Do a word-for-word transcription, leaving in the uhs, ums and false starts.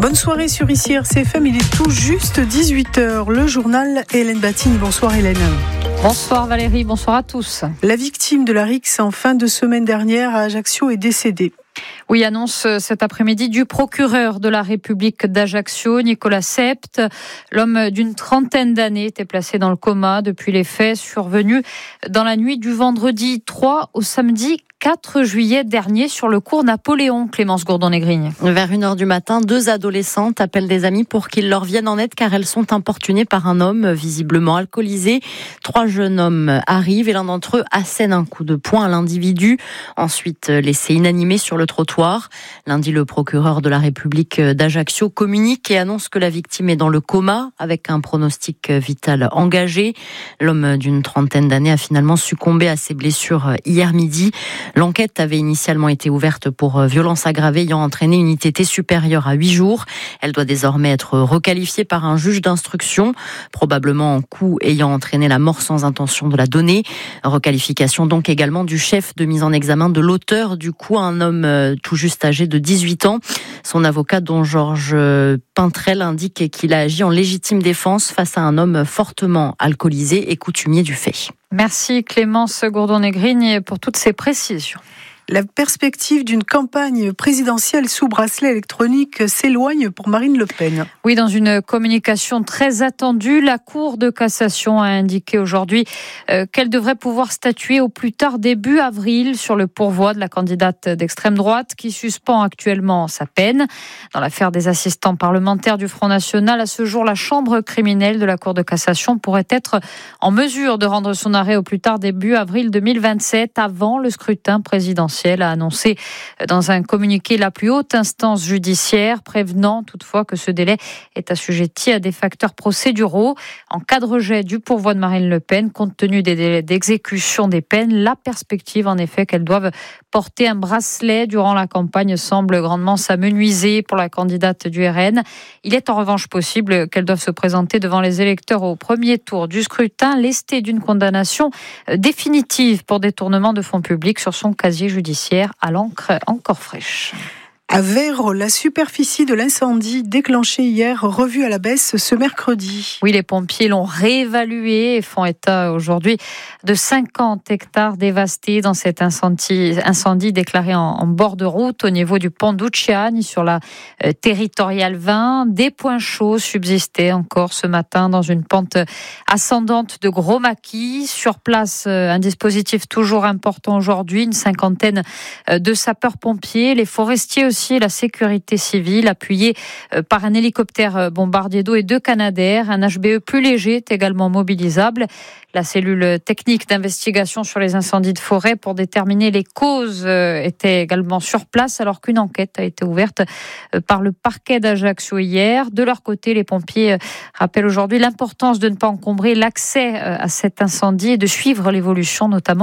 Bonne soirée sur I C R C F M, il est tout juste dix-huit heures. Le journal Hélène Battini. Bonsoir Hélène. Bonsoir Valérie, bonsoir à tous. La victime de la rixe en fin de semaine dernière à Ajaccio est décédée. Oui, annonce cet après-midi du procureur de la République d'Ajaccio, Nicolas Sept. L'homme d'une trentaine d'années était placé dans le coma depuis les faits survenus dans la nuit du vendredi trois au samedi quatre juillet dernier sur le cours Napoléon. Clémence Gourdon-Negrigne. Vers une heure du matin, deux adolescentes appellent des amis pour qu'ils leur viennent en aide car elles sont importunées par un homme visiblement alcoolisé. Trois jeunes hommes arrivent et l'un d'entre eux assène un coup de poing à l'individu, ensuite laissé inanimé sur le trottoir. Lundi, le procureur de la République d'Ajaccio communique et annonce que la victime est dans le coma avec un pronostic vital engagé. L'homme d'une trentaine d'années a finalement succombé à ses blessures hier midi. L'enquête avait initialement été ouverte pour violence aggravée ayant entraîné une I T T supérieure à huit jours. Elle doit désormais être requalifiée par un juge d'instruction, probablement en coup ayant entraîné la mort sans intention de la donner. Requalification donc également du chef de mise en examen de l'auteur du coup, un homme tout juste âgé de dix-huit ans. Son avocat, dont Georges Pintrel, indique qu'il a agi en légitime défense face à un homme fortement alcoolisé et coutumier du fait. Merci Clémence Gourdon-Negrigne pour toutes ces précisions. La perspective d'une campagne présidentielle sous bracelet électronique s'éloigne pour Marine Le Pen. Oui, dans une communication très attendue, la Cour de cassation a indiqué aujourd'hui euh, qu'elle devrait pouvoir statuer au plus tard début avril sur le pourvoi de la candidate d'extrême droite qui suspend actuellement sa peine. Dans l'affaire des assistants parlementaires du Front National, à ce jour, la chambre criminelle de la Cour de cassation pourrait être en mesure de rendre son arrêt au plus tard début avril deux mille vingt-sept, avant le scrutin présidentiel, a annoncé dans un communiqué la plus haute instance judiciaire, prévenant toutefois que ce délai est assujetti à des facteurs procéduraux. En cas de rejet du pourvoi de Marine Le Pen, compte tenu des délais d'exécution des peines, la perspective en effet qu'elles doivent porter un bracelet durant la campagne semble grandement s'amenuiser pour la candidate du R N. Il est en revanche possible qu'elles doivent se présenter devant les électeurs au premier tour du scrutin, lestées d'une condamnation définitive pour détournement de fonds publics sur son casier judiciaire à l'encre encore fraîche. À Vayres, la superficie de l'incendie déclenché hier revue à la baisse ce mercredi. Oui, les pompiers l'ont réévalué et font état aujourd'hui de cinquante hectares dévastés dans cet incendie, incendie déclaré en, en bord de route au niveau du pont d'Ucciani sur la euh, territoriale vingt. Des points chauds subsistaient encore ce matin dans une pente ascendante de gros maquis. Sur place, euh, un dispositif toujours important aujourd'hui, une cinquantaine euh, de sapeurs-pompiers, les forestiers aussi, la sécurité civile, appuyée par un hélicoptère bombardier d'eau et deux Canadair. Un H B E plus léger est également mobilisable. La cellule technique d'investigation sur les incendies de forêt pour déterminer les causes était également sur place, alors qu'une enquête a été ouverte par le parquet d'Ajaccio hier. De leur côté, les pompiers rappellent aujourd'hui l'importance de ne pas encombrer l'accès à cet incendie et de suivre l'évolution, notamment